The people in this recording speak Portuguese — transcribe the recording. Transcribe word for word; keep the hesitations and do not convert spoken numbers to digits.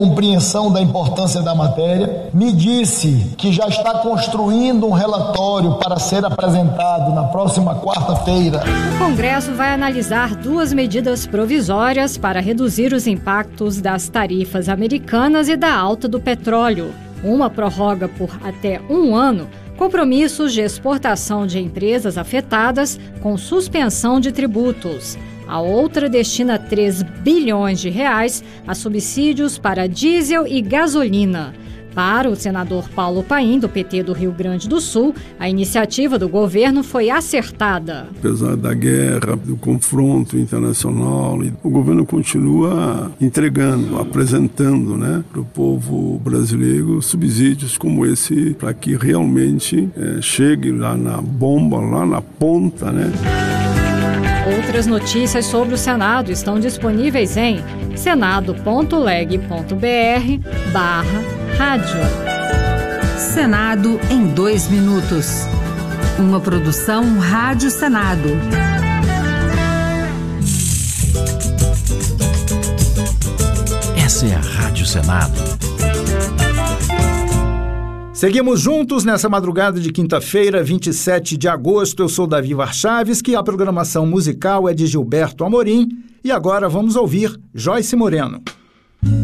compreensão da importância da matéria, me disse que já está construindo um relatório para ser apresentado na próxima quarta-feira. O Congresso vai analisar duas medidas provisórias para reduzir os impactos das tarifas americanas e da alta do petróleo. Uma prorroga por até um ano compromissos de exportação de empresas afetadas com suspensão de tributos. A outra destina três bilhões de reais a subsídios para diesel e gasolina. Para o senador Paulo Paim, do P T do Rio Grande do Sul, a iniciativa do governo foi acertada. Apesar da guerra, do confronto internacional, o governo continua entregando, apresentando, né, para o povo brasileiro subsídios como esse, para que realmente é, chegue lá na bomba, lá na ponta, né? Outras notícias sobre o Senado estão disponíveis em senado.leg.br barra rádio. Senado em dois minutos. Uma produção Rádio Senado. Essa é a Rádio Senado. Seguimos juntos nessa madrugada de quinta-feira, vinte e sete de agosto. Eu sou Davi Varchaves, que a programação musical é de Gilberto Amorim. E agora vamos ouvir Joyce Moreno.